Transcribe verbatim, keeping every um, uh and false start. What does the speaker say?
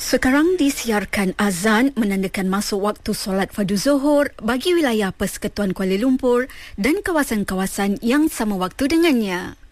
Sekarang disiarkan azan menandakan masuk waktu solat fardu zuhur bagi wilayah Persekutuan Kuala Lumpur dan kawasan-kawasan yang sama waktu dengannya.